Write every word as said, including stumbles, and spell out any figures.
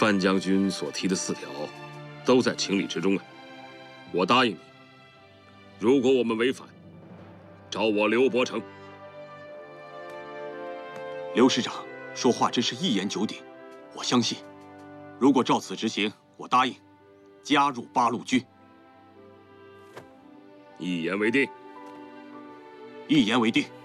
范将军所提的四条，都在情理之中啊。我答应你，如果我们违反，找我刘伯承。 刘师长说话真是一言九鼎，我相信。如果照此执行，我答应加入八路军。 一言为定。 一言为定。